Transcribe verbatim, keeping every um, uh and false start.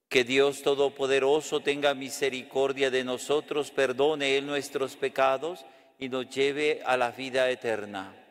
Que Dios Todopoderoso tenga misericordia de nosotros, perdone Él nuestros pecados y nos lleve a la vida eterna.